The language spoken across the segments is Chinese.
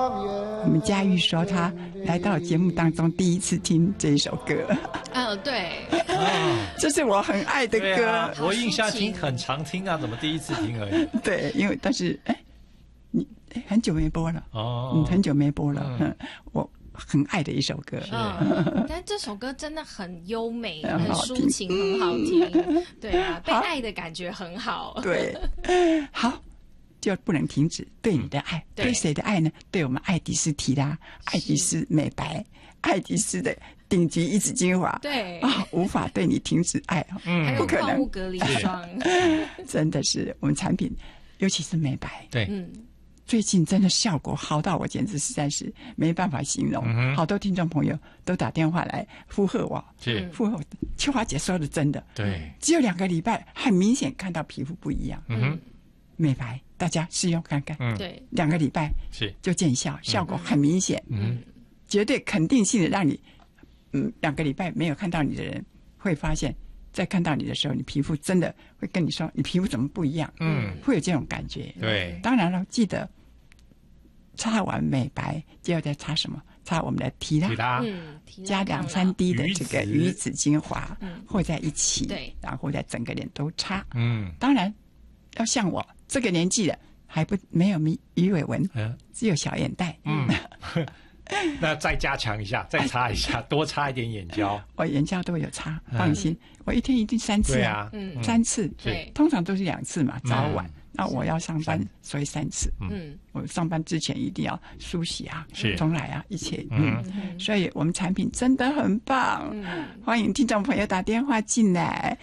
我们佳玉说，她来到节目当中第一次听这一首歌。 对， 这是我很爱的歌。 我印象很常听啊，怎么第一次听而已？ 对，因为但是你很久没播了很久没播了。我很爱的一首歌。 但这首歌真的很优美，很抒情，很好听。对啊，被爱的感觉很好。 对，好。就不能停止对你的爱。对谁的爱呢？对我们爱迪斯提拉、爱迪斯美白、爱迪斯的顶级一指精华。 对无法对你停止爱。 还有矿物隔离霜。 真的是我们产品，尤其是美白。 对， 最近真的效果好到我简直实在是没办法形容。好多听众朋友都打电话来附和我，附和秋华姐说的真的。 对， 只有2个礼拜，很明显看到皮肤不一样。美白，大家试用看看。 对 ，2个礼拜就见效，效果很明显。绝对肯定性的让你，2个礼拜没有看到你的人会发现，在看到你的时候，你皮肤真的会跟你说，你皮肤怎么不一样？会有这种感觉。 对， 当然了，记得擦完美白，接着再擦什么？擦我们的提拉，加2-3滴的这个鱼子精华，和在一起，然后在整个脸都擦。当然要像我这个年纪了，还没有鱼尾纹，只有小眼袋。 那再加强一下，再擦一下，多擦一点眼胶。 我眼胶都有擦，放心，我一天一定3次。 对啊 ，3次，通常都是2次嘛，早晚。那我要上班，所以3次。我上班之前一定要梳洗啊，重来啊，一切。所以我们产品真的很棒。欢迎听众朋友打电话进来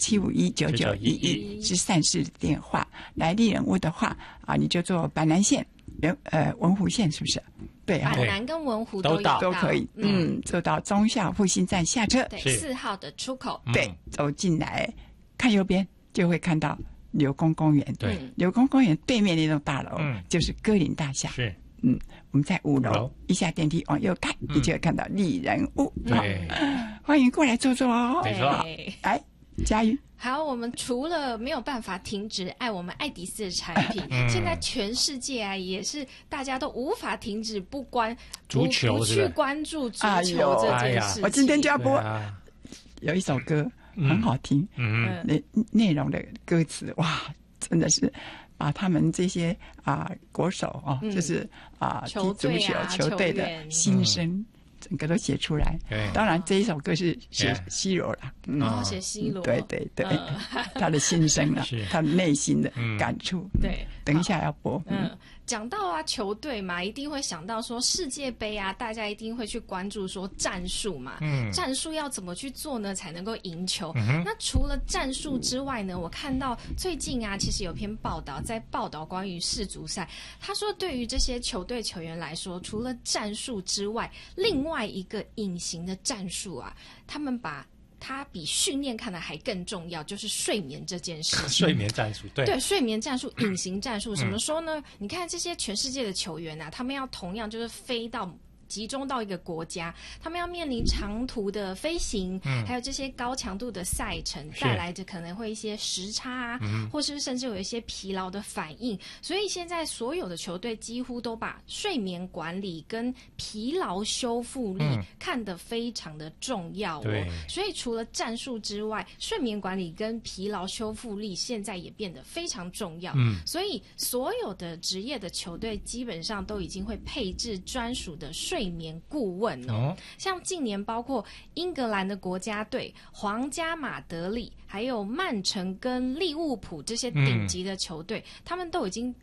，27519911是善事的电话。来丽人屋的话你就坐板南线、文湖线，是不是？对啊， 板南跟文湖都可以。坐到忠孝复兴站下车， 对，4号的出口。 对，走进来，看右边就会看到柳工公园。 对， 柳工公园对面那栋大楼就是歌林大厦。 是， 我们在5楼，一下电梯往右看，你就会看到丽人屋。 对， 欢迎过来坐坐哦。 没错， 来，佳玉。 好，我们除了没有办法停止爱我们爱迪斯的产品，现在全世界也是大家都无法停止不去关注足球这件事情。 我今天就要播，有一首歌很好听，内容的歌词哇，真的是把他们这些国手就是踢足球球队的心声。整个都写出来。当然这一首歌是写西罗了。 写西罗。 对对对，他的心声了，他内心的感触。 对， 等一下要播。 讲到球队嘛，一定会想到说世界杯大家一定会去关注说战术嘛。战术要怎么去做呢，才能够赢球？那除了战术之外呢，我看到最近其实有篇报道在报道关于世足赛，他说对于这些球队球员来说，除了战术之外，另外一个隐形的战术他们把它比训练看的还更重要，就是睡眠这件事情。 睡眠战术，对， 睡眠战术、隐形战术，怎么说呢？你看这些全世界的球员他们要同样就是集中到一个国家，他们要面临长途的飞行，还有这些高强度的赛程，带来着可能会一些时差或是甚至有一些疲劳的反应。所以现在所有的球队几乎都把睡眠管理跟疲劳修复力看得非常的重要所以除了战术之外，睡眠管理跟疲劳修复力现在也变得非常重要。所以所有的职业的球队基本上都已经会配置专属的睡眠顾问像近年包括英格兰的国家队、皇家马德里，还有曼城跟利物浦这些顶级的球队，他们都已经